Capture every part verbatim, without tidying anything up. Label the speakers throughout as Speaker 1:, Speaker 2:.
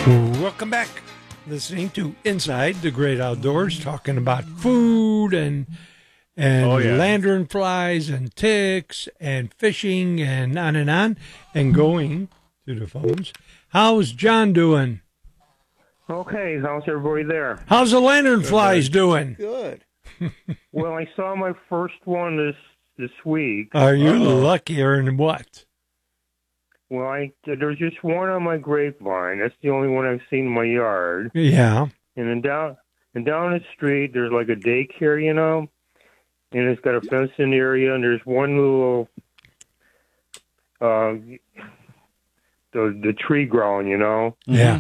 Speaker 1: Welcome back. Listening to Inside the Great Outdoors, talking about food and and
Speaker 2: oh, yeah.
Speaker 1: lantern flies and ticks and fishing and on and on, and going to the phones. How's John doing?
Speaker 3: Okay, how's everybody there?
Speaker 1: How's the lantern
Speaker 3: Good,
Speaker 1: flies
Speaker 3: good.
Speaker 1: doing?
Speaker 4: Good.
Speaker 3: Well, I saw my first one this this week.
Speaker 1: Are you
Speaker 3: Uh-oh.
Speaker 1: luckier in what?
Speaker 3: Well, I there's just one on my grapevine. That's the only one I've seen in my yard.
Speaker 1: Yeah.
Speaker 3: And then down and down the street, there's like a daycare, you know, and it's got a fenced-in area, and there's one little uh the the tree growing, you know.
Speaker 1: Yeah.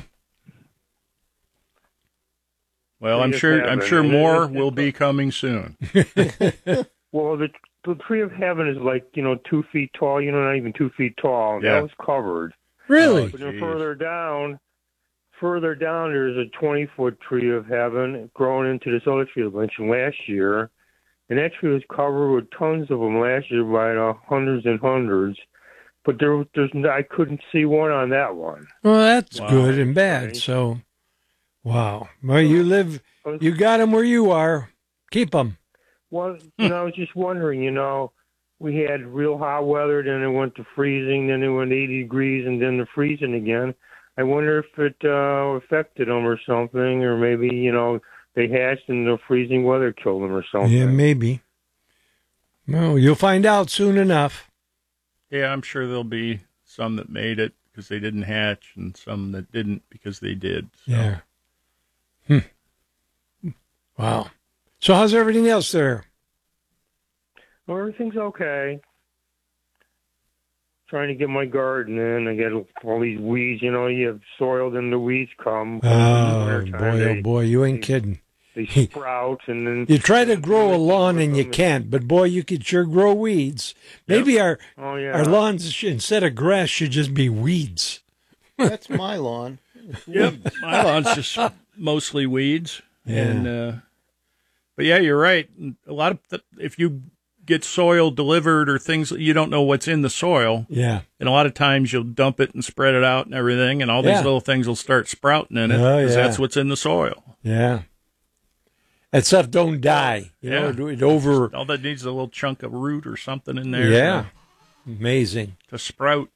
Speaker 2: Well,
Speaker 3: They
Speaker 2: I'm
Speaker 3: just
Speaker 2: sure.
Speaker 3: have
Speaker 2: I'm
Speaker 3: it.
Speaker 2: sure
Speaker 3: And
Speaker 2: more
Speaker 3: it's-
Speaker 2: will be coming soon.
Speaker 3: Well, the the tree of heaven is like, you know, two feet tall. You know, not even two feet tall.
Speaker 2: Yeah.
Speaker 3: That was covered.
Speaker 1: Really?
Speaker 3: But then
Speaker 2: Jeez.
Speaker 3: further down, further down, there's a twenty-foot tree of heaven growing into this other tree I mentioned last year, and that tree was covered with tons of them last year by uh, hundreds and hundreds. But there, there's, I couldn't see one on that one.
Speaker 1: Well, that's
Speaker 2: Wow.
Speaker 1: good and bad.
Speaker 3: Okay.
Speaker 1: So, wow. Well, you live,
Speaker 3: I was-
Speaker 1: you got them where you are. Keep them.
Speaker 3: Well, you know, I was just wondering, you know, we had real hot weather, then it went to freezing, then it went eighty degrees, and then to freezing again. I wonder if it uh, affected them or something, or maybe, you know, they hatched and the freezing weather killed them or something.
Speaker 1: Yeah, maybe. No, you'll find out soon enough.
Speaker 2: Yeah, I'm sure there'll be some that made it because they didn't hatch, and some that didn't because they did. So.
Speaker 1: Yeah. Hmm. Wow. So how's everything else there?
Speaker 3: Well, everything's okay. Trying to get my garden in. I got all these weeds, you know, you have soil, then the weeds come.
Speaker 1: Oh,
Speaker 3: Wintertime,
Speaker 1: boy,
Speaker 3: they,
Speaker 1: oh, boy, you ain't
Speaker 3: they-
Speaker 1: kidding.
Speaker 3: They sprout, and then...
Speaker 1: You try to grow a lawn and you can't, but boy, you could sure grow weeds. Maybe our
Speaker 3: Oh, yeah.
Speaker 1: our lawns, should, instead of grass, should just be weeds.
Speaker 4: That's my lawn.
Speaker 2: Yep, my lawn's just mostly weeds.
Speaker 1: Yeah.
Speaker 2: And uh, but yeah, you're right. A lot of th- if you get soil delivered or things, you don't know what's in the soil,
Speaker 1: Yeah.
Speaker 2: and a lot of times you'll dump it and spread it out and everything, and all these
Speaker 1: Yeah.
Speaker 2: little things will start sprouting in it
Speaker 1: Oh,
Speaker 2: because
Speaker 1: yeah.
Speaker 2: that's what's in the soil.
Speaker 1: Yeah. That stuff don't die. You
Speaker 2: Yeah.
Speaker 1: know, it over.
Speaker 2: All that needs is a little chunk of root or something in there.
Speaker 1: Yeah. Amazing.
Speaker 2: To, to sprout.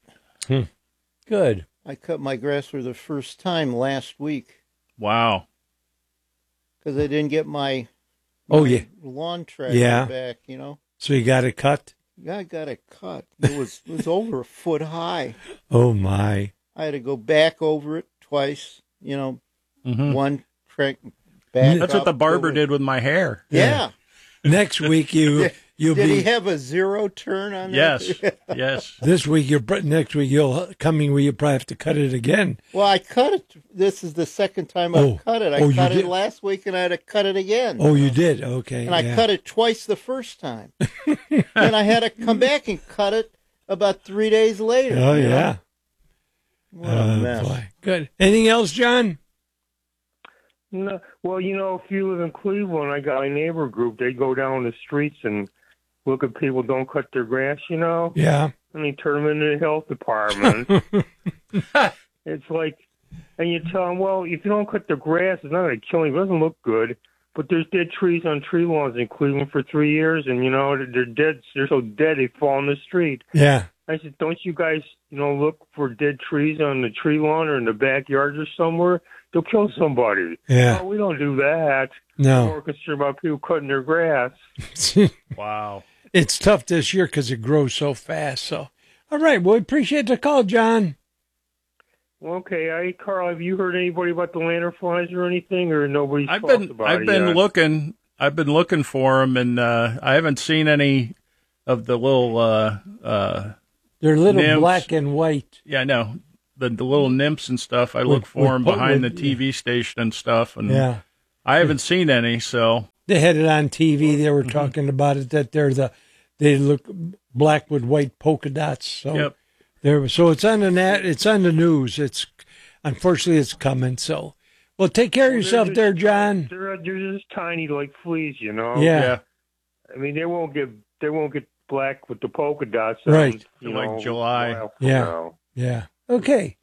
Speaker 1: Good.
Speaker 4: I cut my grass for the first time last week
Speaker 2: Wow.
Speaker 4: because I didn't get my,
Speaker 1: Oh,
Speaker 4: my
Speaker 1: yeah.
Speaker 4: lawn tractor
Speaker 1: Yeah.
Speaker 4: back, you know.
Speaker 1: So you got it cut?
Speaker 4: Yeah, I got it cut. It was it was over a foot high.
Speaker 1: Oh, my.
Speaker 4: I had to go back over it twice, you know,
Speaker 2: Mhm.
Speaker 4: one track back.
Speaker 2: That's what
Speaker 4: up,
Speaker 2: the barber
Speaker 4: over-
Speaker 2: did with my hair.
Speaker 4: Yeah.
Speaker 1: Next week, you, you'll
Speaker 4: Did
Speaker 1: be.
Speaker 4: he have a zero turn on that?
Speaker 2: Yes. Yes.
Speaker 1: This week, you're next week you'll coming where you probably have to cut it again.
Speaker 4: Well, I cut it. This is the second time I've
Speaker 1: Oh.
Speaker 4: cut it. I
Speaker 1: Oh, you
Speaker 4: cut it
Speaker 1: did?
Speaker 4: last week, and I had to cut it again.
Speaker 1: Oh, you did? Okay.
Speaker 4: and I
Speaker 1: yeah.
Speaker 4: cut it twice the first time. And I had to come back and cut it about three days later.
Speaker 1: Oh,
Speaker 4: you know?
Speaker 1: yeah.
Speaker 4: What a
Speaker 1: Oh,
Speaker 4: mess.
Speaker 1: boy. Good. Anything else, John?
Speaker 3: No, well, you know, if you live in Cleveland, I got my neighbor group. They go down the streets and look at people don't cut their grass, you know,
Speaker 1: Yeah.
Speaker 3: and they turn them into the health department. It's like, and you tell them, well, if you don't cut the grass, it's not going to kill you. It doesn't look good. But there's dead trees on tree lawns in Cleveland for three years, and, you know, they're dead. They're so dead they fall in the street.
Speaker 1: Yeah.
Speaker 3: I said, don't you guys, you know, look for dead trees on the tree lawn or in the backyard or somewhere? They'll kill somebody.
Speaker 1: Yeah.
Speaker 3: No, we don't do that. We're
Speaker 1: No.
Speaker 3: more concerned about people cutting their grass.
Speaker 2: Wow.
Speaker 1: It's tough this year because it grows so fast. So, all right. Well, we appreciate the call, John.
Speaker 3: Okay, I, Carl, have you heard anybody about the lanternflies or anything, or nobody's
Speaker 2: I've
Speaker 3: talked
Speaker 2: been
Speaker 3: about
Speaker 2: I've
Speaker 3: it
Speaker 2: been
Speaker 3: yet?
Speaker 2: looking I've been looking for them, and uh, I haven't seen any of the little uh, uh,
Speaker 1: They're little
Speaker 2: Nymphs.
Speaker 1: black and white.
Speaker 2: yeah, I know the the little nymphs and stuff. I
Speaker 1: With-
Speaker 2: look for
Speaker 1: with
Speaker 2: them
Speaker 1: po-
Speaker 2: behind
Speaker 1: with-
Speaker 2: the T V station and stuff, and
Speaker 1: Yeah.
Speaker 2: I haven't seen any. So
Speaker 1: They had it on T V. They were talking about it that they're the they look black with white polka dots. So
Speaker 2: Yep.
Speaker 1: there. So it's on the net. It's on the news. It's unfortunately it's coming. So well, take care of yourself
Speaker 3: They're
Speaker 1: there,
Speaker 3: just-
Speaker 1: John.
Speaker 3: They're, they're just tiny like fleas, you know.
Speaker 1: Yeah.
Speaker 2: yeah,
Speaker 3: I mean, they won't get they won't get black with the polka dots. on,
Speaker 1: Right.
Speaker 3: You
Speaker 2: Like
Speaker 3: know,
Speaker 2: July.
Speaker 3: a while from
Speaker 1: Yeah.
Speaker 3: now.
Speaker 1: Yeah. Okay.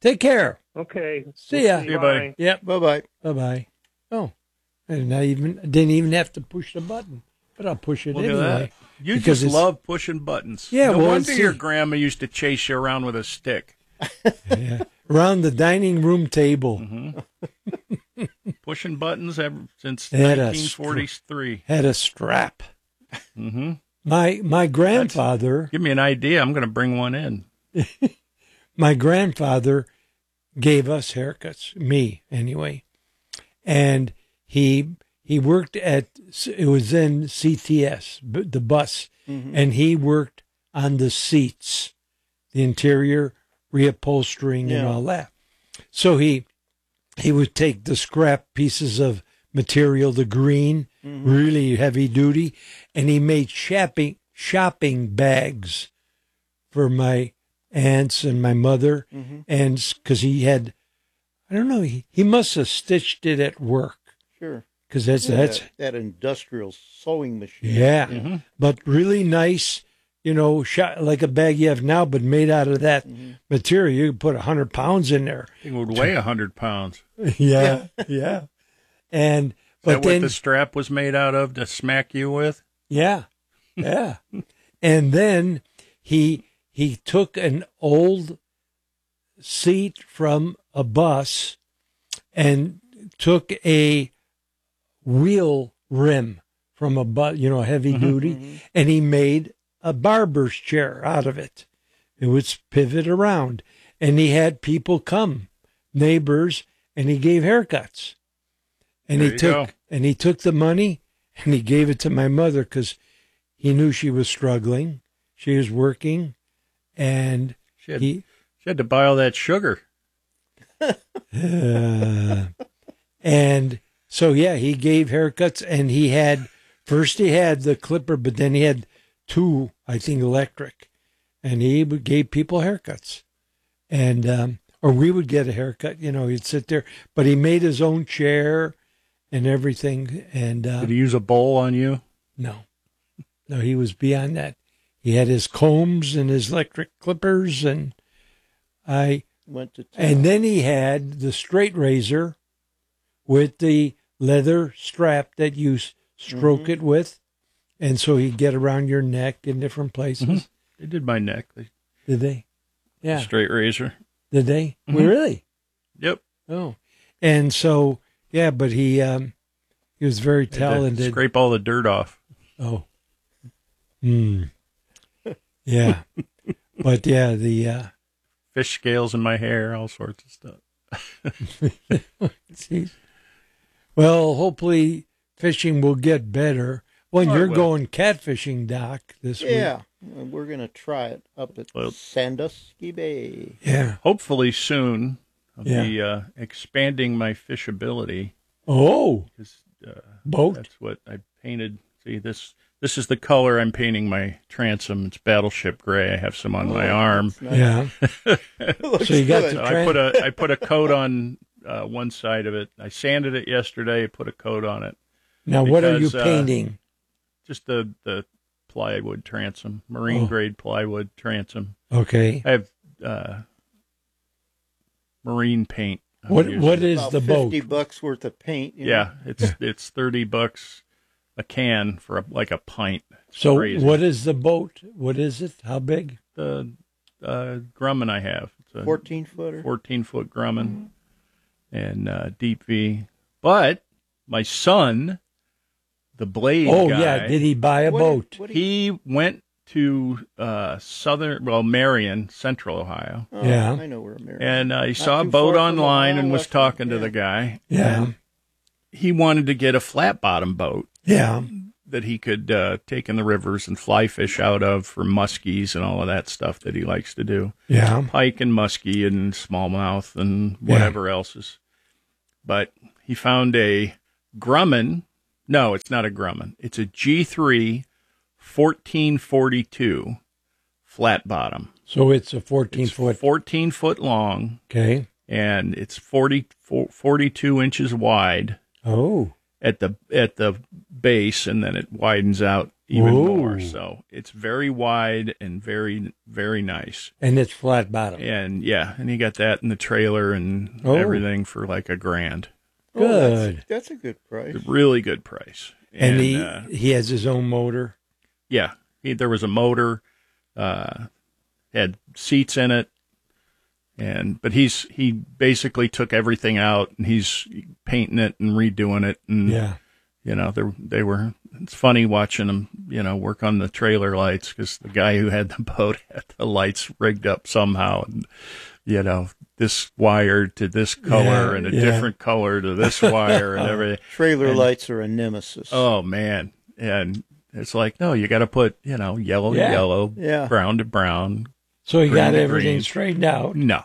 Speaker 1: Take care.
Speaker 3: Okay.
Speaker 1: See ya.
Speaker 3: We'll
Speaker 2: See you, buddy.
Speaker 3: Bye.
Speaker 1: Yep.
Speaker 4: Bye-bye.
Speaker 1: Bye-bye. Oh, I did not even, didn't even have to push the button, but I'll push it
Speaker 2: Look
Speaker 1: anyway.
Speaker 2: at that. You
Speaker 1: because
Speaker 2: just
Speaker 1: it's-
Speaker 2: love pushing buttons.
Speaker 1: Yeah,
Speaker 2: no
Speaker 1: well,
Speaker 2: wonder
Speaker 1: it's-
Speaker 2: your grandma used to chase you around with a stick.
Speaker 1: Yeah. Around the dining room table.
Speaker 2: Mm-hmm. Pushing buttons ever since
Speaker 1: They had a
Speaker 2: nineteen forty-three.
Speaker 1: Had a strap.
Speaker 2: Mm-hmm.
Speaker 1: My my grandfather,
Speaker 2: Give me an idea. I'm going to bring one in.
Speaker 1: my grandfather gave us haircuts, me anyway, and he he worked at it was in C T S, b- the bus,
Speaker 4: Mhm.
Speaker 1: and he worked on the seats, the interior reupholstering and
Speaker 4: Yeah.
Speaker 1: all that. So he he would take the scrap pieces of material, the green,
Speaker 4: Mhm.
Speaker 1: really heavy duty, and he made shopping shopping bags for my aunts and my mother,
Speaker 4: Mhm.
Speaker 1: and because he had, I don't know, he, he must have stitched it at work
Speaker 4: Sure.
Speaker 1: because that's
Speaker 4: Yeah,
Speaker 1: that's
Speaker 4: that, that industrial sewing machine.
Speaker 1: yeah,
Speaker 2: Mm-hmm.
Speaker 1: but really nice, you know, shot like a bag you have now, but made out of that
Speaker 4: Mhm.
Speaker 1: material. You could put a hundred pounds in there.
Speaker 2: It would weigh a hundred pounds.
Speaker 1: yeah, yeah, and
Speaker 2: Is
Speaker 1: but
Speaker 2: that what
Speaker 1: then
Speaker 2: the strap was made out of to smack you with?
Speaker 1: yeah, yeah, and then he he took an old seat from a bus and took a wheel rim from a bus, you know, heavy duty, and he made a barber's chair out of it. It would pivot around, and he had people come, neighbors, and he gave haircuts. And
Speaker 2: There
Speaker 1: he
Speaker 2: you
Speaker 1: took
Speaker 2: go.
Speaker 1: and he took the money and he gave it to my mother because he knew she was struggling. She was working, and
Speaker 2: She had,
Speaker 1: he
Speaker 2: she had to buy all that sugar.
Speaker 1: uh, and so yeah, he gave haircuts, and he had first he had the clipper, but then he had two, I think, electric, and he would gave people haircuts, and um, or we would get a haircut. You know, he'd sit there, but he made his own chair and everything, and uh,
Speaker 2: Did he use a bowl on you?
Speaker 1: no, no, he was beyond that. He had his combs and his electric clippers, and I.
Speaker 4: Went to town.
Speaker 1: And then he had the straight razor with the leather strap that you s- stroke
Speaker 4: Mm-hmm.
Speaker 1: it with. And so he'd get around your neck in different places.
Speaker 2: Mhm. They did my neck. They,
Speaker 1: Did they? Yeah.
Speaker 2: Straight razor.
Speaker 1: Did they?
Speaker 2: Mhm.
Speaker 1: Well, really?
Speaker 2: Yep.
Speaker 1: Oh. And so, yeah, but he um, he was very
Speaker 2: Had to
Speaker 1: talented.
Speaker 2: Scrape all the dirt off.
Speaker 1: Oh. Hmm. Yeah. But yeah, the. Uh,
Speaker 2: Fish scales in my hair, all sorts of stuff.
Speaker 1: Jeez. Well, hopefully fishing will get better. Well,
Speaker 2: Oh, it
Speaker 1: you're
Speaker 2: will.
Speaker 1: going catfishing, Doc, this week.
Speaker 4: Yeah, and we're going to try it up at
Speaker 2: Well-
Speaker 4: Sandusky Bay.
Speaker 1: Yeah.
Speaker 2: Hopefully soon, I'll
Speaker 1: Yeah.
Speaker 2: be uh, expanding my fishability.
Speaker 1: Oh,
Speaker 2: 'Cause, uh,
Speaker 1: boat.
Speaker 2: that's what I painted. See, this this is the color I'm painting my transom. It's battleship gray. I have some on my
Speaker 4: Oh,
Speaker 2: arm.
Speaker 4: that's nice.
Speaker 1: Yeah.
Speaker 4: It looks
Speaker 1: So you got
Speaker 4: good.
Speaker 1: the-
Speaker 2: So I put a I put a coat on uh, one side of it. I sanded it yesterday. Put a coat on it.
Speaker 1: Now, what are you
Speaker 2: Because, uh,
Speaker 1: painting?
Speaker 2: Just the the plywood transom, marine
Speaker 1: Oh.
Speaker 2: grade plywood transom.
Speaker 1: Okay.
Speaker 2: I have uh, marine paint. I'm
Speaker 1: What
Speaker 2: using.
Speaker 1: What is
Speaker 4: About
Speaker 1: the boat?
Speaker 4: fifty bucks worth of paint. you know?
Speaker 2: Yeah, it's it's thirty bucks a can for a, like a pint. It's
Speaker 1: So,
Speaker 2: crazy.
Speaker 1: what is the boat? What is it? How big?
Speaker 2: the uh, Grumman I have? It's a
Speaker 4: fourteen footer.
Speaker 2: fourteen foot Grumman and uh, deep V. But my son, the blade
Speaker 1: Oh,
Speaker 2: guy,
Speaker 1: yeah. Did he buy a
Speaker 4: What-
Speaker 1: boat?
Speaker 4: what do you-
Speaker 2: he went to uh, southern, well, Marion, Central Ohio,
Speaker 4: oh,
Speaker 1: Yeah.
Speaker 4: I know where America.
Speaker 2: and uh, he saw a
Speaker 4: too
Speaker 2: boat
Speaker 4: far from
Speaker 2: online
Speaker 4: Ohio,
Speaker 2: and was
Speaker 4: west-
Speaker 2: talking to
Speaker 4: yeah.
Speaker 2: the guy.
Speaker 1: Yeah.
Speaker 2: And he wanted to get a flat bottom boat
Speaker 1: Yeah.
Speaker 2: that he could uh, take in the rivers and fly fish out of for muskies and all of that stuff that he likes to do.
Speaker 1: Yeah.
Speaker 2: Pike and muskie and smallmouth and whatever else is. But he found a Grumman. No, it's not a Grumman. It's a G three fourteen forty-two flat bottom.
Speaker 1: So it's a fourteen
Speaker 2: It's
Speaker 1: foot.
Speaker 2: fourteen foot long
Speaker 1: Okay.
Speaker 2: and it's forty, forty-two inches wide
Speaker 1: Oh.
Speaker 2: at the at the base, and then it widens out even
Speaker 1: Whoa.
Speaker 2: more. So it's very wide and very, very nice.
Speaker 1: And it's flat bottom.
Speaker 2: And yeah, and he got that in the trailer and
Speaker 1: Oh.
Speaker 2: everything for like a grand.
Speaker 4: Oh, that's-
Speaker 1: Good.
Speaker 4: that's, a good price.
Speaker 2: Really good price.
Speaker 1: And,
Speaker 2: And,
Speaker 1: he
Speaker 2: uh,
Speaker 1: he has his own motor.
Speaker 2: yeah, he, there was a motor, uh, had seats in it. And but he's he basically took everything out and he's painting it and redoing it and
Speaker 1: Yeah.
Speaker 2: you know they they were it's funny watching him you know work on the trailer lights because the guy who had the boat had the lights rigged up somehow and you know this wire to this color
Speaker 1: Yeah,
Speaker 2: and a
Speaker 1: yeah.
Speaker 2: different color to this wire and everything.
Speaker 4: Trailer
Speaker 2: And-
Speaker 4: lights are a nemesis.
Speaker 2: Oh man, and it's like no, you got to put you know yellow
Speaker 1: Yeah.
Speaker 2: to yellow,
Speaker 4: Yeah.
Speaker 2: brown to brown.
Speaker 1: So he
Speaker 2: Green
Speaker 1: got
Speaker 2: to
Speaker 1: everything
Speaker 2: green.
Speaker 1: straightened out.
Speaker 2: No.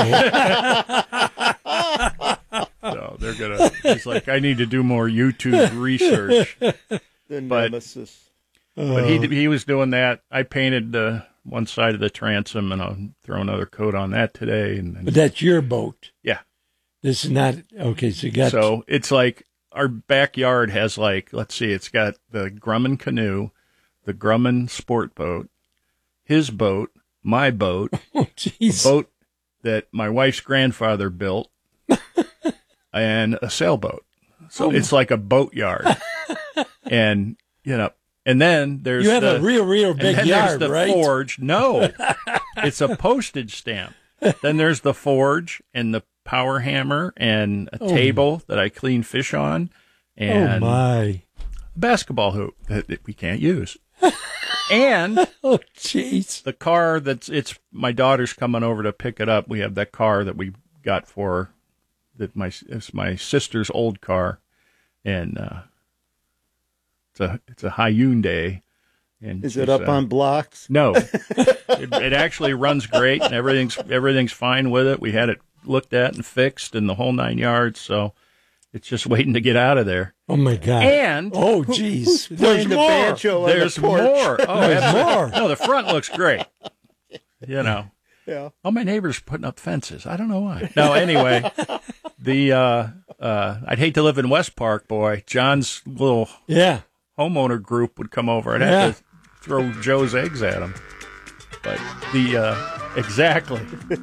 Speaker 2: So they're gonna. He's like, I need to do more YouTube research.
Speaker 4: the
Speaker 2: but-
Speaker 4: nemesis.
Speaker 2: But he he was doing that. I painted the one side of the transom, and I'll throw another coat on that today. And,
Speaker 1: But
Speaker 2: and
Speaker 1: that's your boat.
Speaker 2: yeah,
Speaker 1: This is not okay. So you got
Speaker 2: so it's like our backyard has like let's see, it's got the Grumman canoe, the Grumman sport boat, his boat, my boat,
Speaker 1: oh,
Speaker 2: a
Speaker 1: jeez.
Speaker 2: boat that my wife's grandfather built, and a sailboat. So
Speaker 1: Oh.
Speaker 2: it's like a boat yard. And, you know, and then there's
Speaker 1: You have
Speaker 2: the,
Speaker 1: a real, real
Speaker 2: and
Speaker 1: big
Speaker 2: then
Speaker 1: yard,
Speaker 2: there's the
Speaker 1: right?
Speaker 2: forge. No, it's a postage stamp. Then there's the forge and the power hammer and a
Speaker 1: Oh.
Speaker 2: table that I clean fish on
Speaker 1: Oh
Speaker 2: and
Speaker 1: my!
Speaker 2: a basketball hoop that, that we can't use. And
Speaker 1: Oh jeez!
Speaker 2: the car that's it's my daughter's coming over to pick it up. We have that car that we got for her, that my it's my sister's old car, and uh, it's a it's a Hyundai. And
Speaker 4: Is it
Speaker 2: she's,
Speaker 4: up
Speaker 2: uh,
Speaker 4: on blocks?
Speaker 2: No, it, it actually runs great, and everything's everything's fine with it. We had it looked at and fixed, and the whole nine yards. So it's just waiting to get out of there.
Speaker 1: Oh my God!
Speaker 2: And
Speaker 1: Oh jeez! There's
Speaker 4: Playing the
Speaker 1: more.
Speaker 4: banjo on
Speaker 2: there's
Speaker 4: the porch.
Speaker 2: more. Oh,
Speaker 1: There's
Speaker 2: absolutely.
Speaker 1: more.
Speaker 2: No, the front looks great. You know.
Speaker 4: Yeah.
Speaker 2: Oh, my neighbor's putting up fences. I don't know why. No, anyway, the uh, uh, I'd hate to live in West Park, boy. John's little
Speaker 1: Yeah.
Speaker 2: homeowner group would come over. I'd
Speaker 1: Yeah.
Speaker 2: have to throw Joe's eggs at him. But the uh, exactly,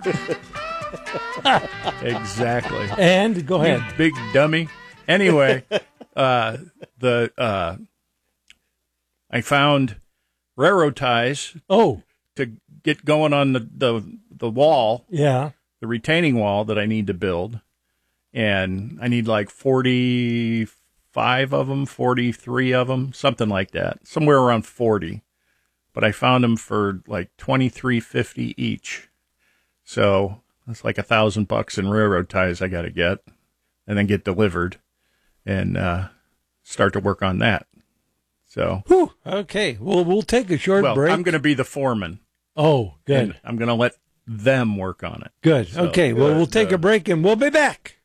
Speaker 2: exactly.
Speaker 1: And go ahead.
Speaker 2: You big dummy. Anyway, uh, the uh, I found railroad ties
Speaker 1: Oh
Speaker 2: to get going on the, the, the wall,
Speaker 1: yeah.
Speaker 2: the retaining wall that I need to build. And I need like forty-five of them, forty-three of them, something like that, somewhere around forty. But I found them for like twenty-three fifty each. So that's like a thousand bucks in railroad ties I got to get and then get delivered and uh, start to work on that. So,
Speaker 1: Whew. Okay. Well, we'll take a short
Speaker 2: well,
Speaker 1: break.
Speaker 2: I'm going to be the foreman.
Speaker 1: Oh, good.
Speaker 2: And I'm going to let them work on it.
Speaker 1: Good.
Speaker 2: So,
Speaker 1: okay. Well,
Speaker 2: good.
Speaker 1: we'll take
Speaker 2: Uh,
Speaker 1: a break and we'll be back.